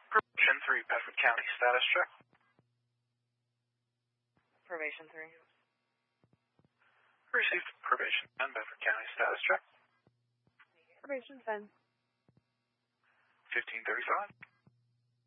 Probation 3, Bedford County, status check. Probation 3. Received probation 10, Bedford County, status check. Probation 10. 1535.